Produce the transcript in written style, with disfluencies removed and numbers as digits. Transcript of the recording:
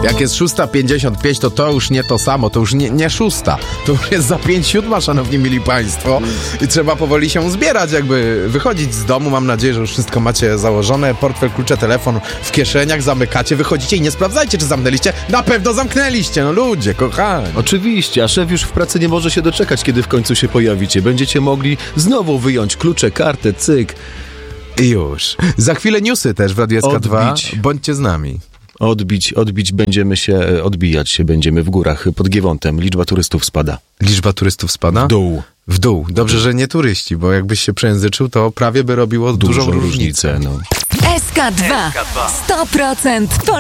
Jak jest 6:55, to już nie to samo, to już nie 6. To już jest za 5:07, szanowni mili państwo. I trzeba powoli się zbierać, jakby wychodzić z domu. Mam nadzieję, że już wszystko macie założone. Portfel, klucze, telefon w kieszeniach, zamykacie, wychodzicie i nie sprawdzajcie, czy zamknęliście. Na pewno zamknęliście, no ludzie, kochani. Oczywiście, a szef już w pracy nie może się doczekać, kiedy w końcu się pojawicie. Będziecie mogli znowu wyjąć klucze, kartę, cyk. I już. Za chwilę newsy też w Radiu SK2. Odbić. Bądźcie z nami. Odbijać się będziemy w górach pod Giewontem. Liczba turystów spada. Liczba turystów spada? W dół. Dobrze, że nie turyści, bo jakbyś się przejęzyczył, to prawie by robiło dużą różnicę. No. SK2. 100%